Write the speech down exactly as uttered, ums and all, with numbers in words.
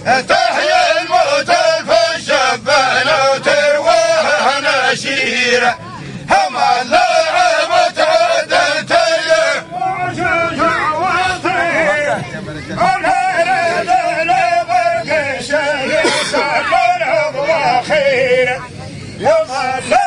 تحيا الموت في الشبان وترواه نشيره هم اللعب تعدل تيه يوم